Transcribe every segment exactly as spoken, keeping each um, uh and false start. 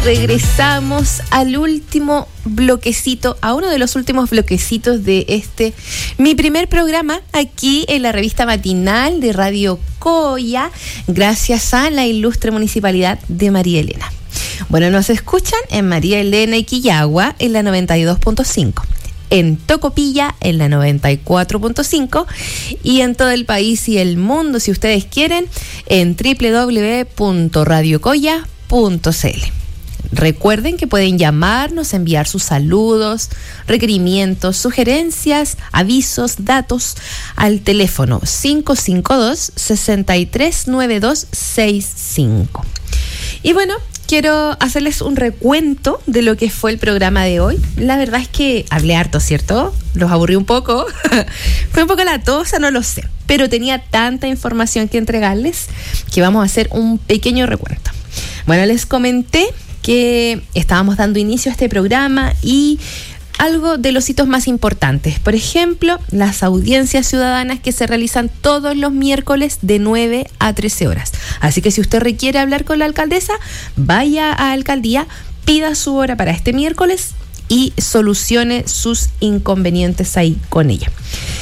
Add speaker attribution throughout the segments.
Speaker 1: regresamos al último bloquecito, a uno de los últimos bloquecitos de este, mi primer programa aquí en la revista matinal de Radio Coya, gracias a la ilustre municipalidad de María Elena. Bueno, nos escuchan en María Elena y Quillagua en la noventa y dos punto cinco. En Tocopilla en la noventa y cuatro punto cinco y en todo el país y el mundo, si ustedes quieren, en doble u doble u doble u punto radio coya punto c l. Recuerden que pueden llamarnos, enviar sus saludos, requerimientos, sugerencias, avisos, datos al teléfono cinco cinco dos, seis tres nueve dos seis cinco. Y bueno, quiero hacerles un recuento de lo que fue el programa de hoy. La verdad es que hablé harto, ¿cierto? Los aburrí un poco. Fue un poco latosa, no lo sé. Pero tenía tanta información que entregarles que vamos a hacer un pequeño recuento. Bueno, les comenté que estábamos dando inicio a este programa y algo de los hitos más importantes. Por ejemplo, las audiencias ciudadanas que se realizan todos los miércoles de nueve a trece horas. Así que si usted requiere hablar con la alcaldesa, vaya a alcaldía, pida su hora para este miércoles y solucione sus inconvenientes ahí con ella.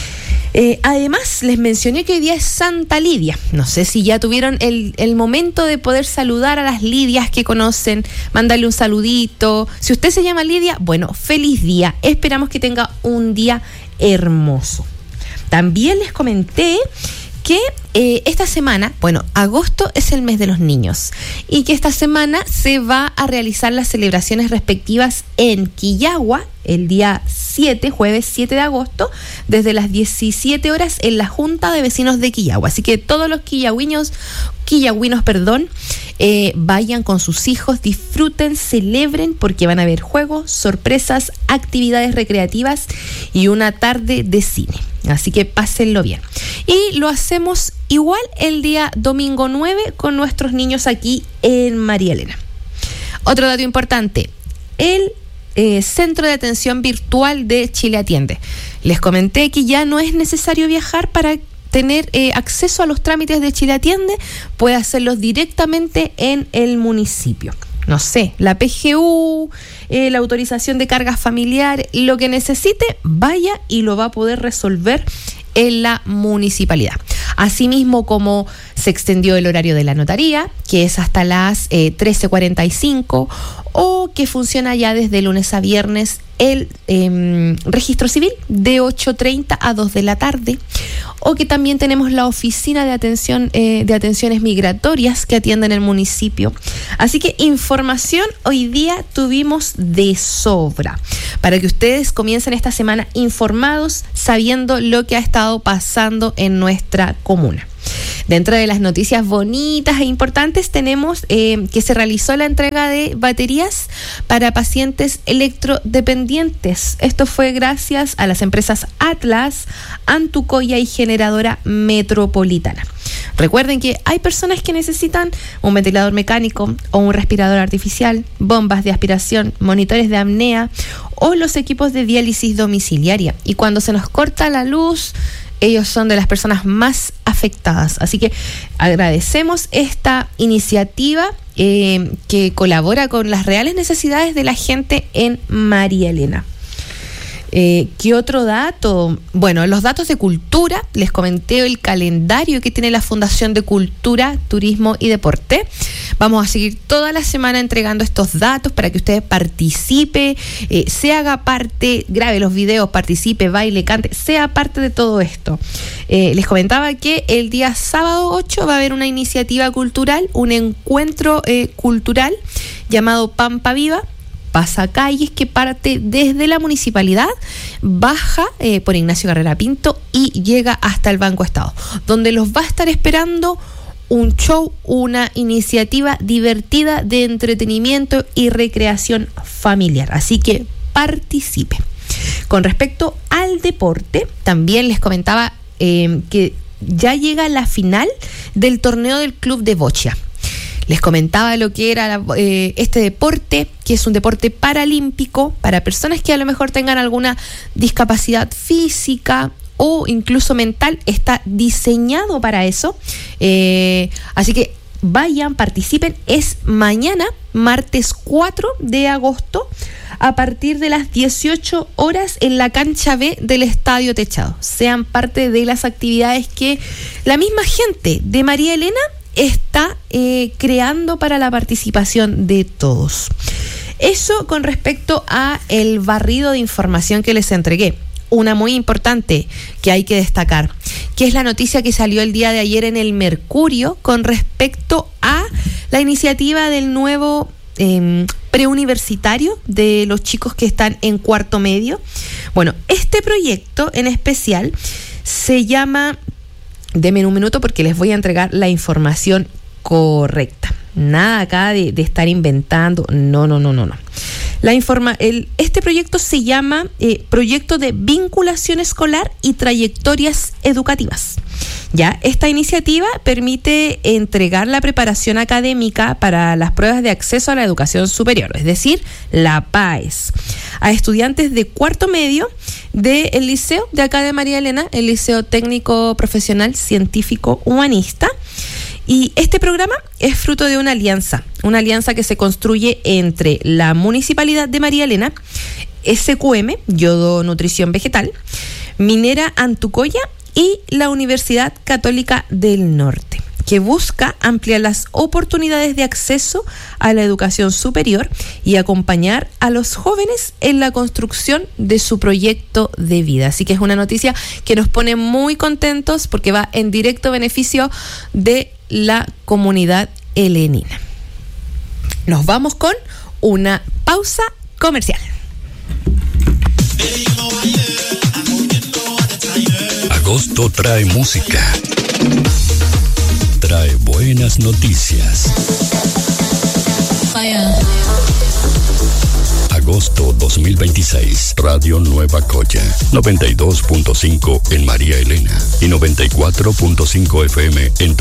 Speaker 1: Eh, además, les mencioné que hoy día es Santa Lidia. No sé si ya tuvieron el, el momento de poder saludar a las Lidias que conocen, mandarle un saludito. Si usted se llama Lidia, bueno, feliz día. Esperamos que tenga un día hermoso. También les comenté que eh, esta semana, bueno, agosto es el mes de los niños y que esta semana se va a realizar las celebraciones respectivas en Quillagua el día siete, jueves siete de agosto, desde las diecisiete horas en la Junta de Vecinos de Quillagua. Así que todos los quillagüinos, quillagüinos, perdón, eh, vayan con sus hijos, disfruten, celebren, porque van a haber juegos, sorpresas, actividades recreativas y una tarde de cine. Así que pásenlo bien. Y lo hacemos igual el día domingo nueve con nuestros niños aquí en María Elena. Otro dato importante, el eh, Centro de Atención Virtual de Chile Atiende. Les comenté que ya no es necesario viajar para tener eh, acceso a los trámites de Chile Atiende, puede hacerlos directamente en el municipio. No sé, la P G U, eh, la autorización de cargas familiares, lo que necesite, vaya y lo va a poder resolver en la municipalidad. Asimismo, como se extendió el horario de la notaría, que es hasta las eh, trece cuarenta y cinco, o que funciona ya desde lunes a viernes el eh, registro civil de ocho treinta a dos de la tarde, o que también tenemos la oficina de atención eh, de atenciones migratorias que atienden el municipio. Así que información hoy día tuvimos de sobra para que ustedes comiencen esta semana informados, sabiendo lo que ha estado pasando en nuestra comuna. Dentro de las noticias bonitas e importantes tenemos eh, que se realizó la entrega de baterías para pacientes electrodependientes. Esto fue gracias a las empresas Atlas, Antucoya y Generadora Metropolitana. Recuerden que hay personas que necesitan un ventilador mecánico o un respirador artificial, bombas de aspiración, monitores de apnea o los equipos de diálisis domiciliaria. Y cuando se nos corta la luz, ellos son de las personas más afectadas. Así que agradecemos esta iniciativa eh, que colabora con las reales necesidades de la gente en María Elena. Eh, ¿Qué otro dato? Bueno, los datos de cultura, les comenté el calendario que tiene la Fundación de Cultura, Turismo y Deporte. Vamos a seguir toda la semana entregando estos datos para que usted participe, eh, se haga parte, grabe los videos, participe, baile, cante, sea parte de todo esto. Eh, les comentaba que el día sábado ocho va a haber una iniciativa cultural, un encuentro eh, cultural llamado Pampa Viva, Pasacalles, que parte desde la municipalidad, baja eh, por Ignacio Carrera Pinto y llega hasta el Banco Estado, donde los va a estar esperando un show, una iniciativa divertida de entretenimiento y recreación familiar. Así que participe. Con respecto al deporte, también les comentaba eh, que ya llega la final del torneo del Club de Bocha. Les comentaba lo que era eh, este deporte, que es un deporte paralímpico para personas que a lo mejor tengan alguna discapacidad física o incluso mental. Está diseñado para eso. Eh, así que vayan, participen. Es mañana, martes cuatro de agosto, a partir de las dieciocho horas en la cancha B del Estadio Techado. Sean parte de las actividades que la misma gente de María Elena está eh, creando para la participación de todos. Eso con respecto a el barrido de información que les entregué. Una muy importante que hay que destacar, que es la noticia que salió el día de ayer en el Mercurio con respecto a la iniciativa del nuevo eh, preuniversitario de los chicos que están en cuarto medio. Bueno, este proyecto en especial se llama, denme un minuto porque les voy a entregar la información correcta. Nada acá de, de estar inventando, no, no, no, no, no. La informa, el, este proyecto se llama eh, Proyecto de Vinculación Escolar y Trayectorias Educativas. Ya, esta iniciativa permite entregar la preparación académica para las pruebas de acceso a la educación superior, es decir, la PAES, a estudiantes de cuarto medio del liceo de acá de María Elena, el Liceo Técnico Profesional Científico Humanista. Y este programa es fruto de una alianza, una alianza que se construye entre la Municipalidad de María Elena, S Q M, Yodo Nutrición Vegetal, Minera Antucoya y la Universidad Católica del Norte, que busca ampliar las oportunidades de acceso a la educación superior y acompañar a los jóvenes en la construcción de su proyecto de vida. Así que es una noticia que nos pone muy contentos porque va en directo beneficio de la comunidad helenina. Nos vamos con una pausa comercial.
Speaker 2: Agosto trae música, trae buenas noticias. Agosto dos mil veintiséis, Radio Nueva Coya, noventa y dos punto cinco en María Elena y noventa y cuatro punto cinco F M en